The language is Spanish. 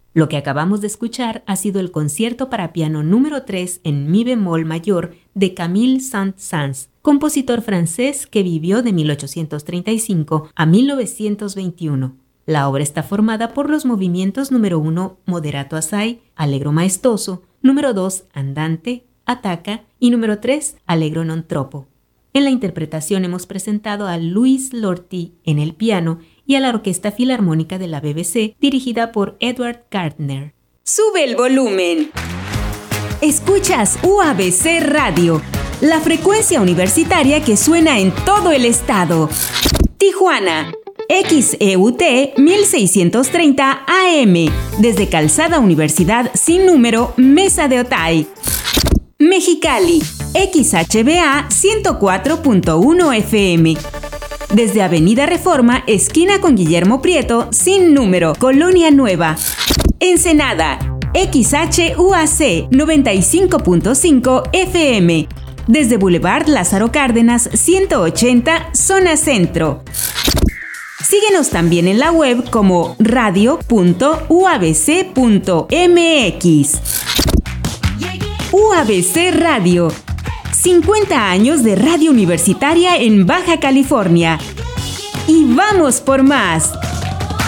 Lo que acabamos de escuchar ha sido el concierto para piano número 3 en mi bemol mayor de Camille Saint-Saëns, compositor francés que vivió de 1835 a 1921. La obra está formada por los movimientos número 1, moderato assai, allegro maestoso, número 2, andante, attacca y número 3, allegro non troppo. En la interpretación hemos presentado a Louis Lortie en el piano y a la Orquesta Filarmónica de la BBC, dirigida por Edward Gardner. ¡Sube el volumen! Escuchas UABC Radio, la frecuencia universitaria que suena en todo el estado. Tijuana, XEUT 1630 AM, desde Calzada Universidad sin número, Mesa de Otay. Mexicali, XHBA 104.1 FM. Desde Avenida Reforma, esquina con Guillermo Prieto, sin número, Colonia Nueva. Ensenada, XHUAC 95.5 FM. Desde Boulevard Lázaro Cárdenas, 180, Zona Centro. Síguenos también en la web como radio.uabc.mx. UABC Radio. 50 años de radio universitaria en Baja California. ¡Y vamos por más!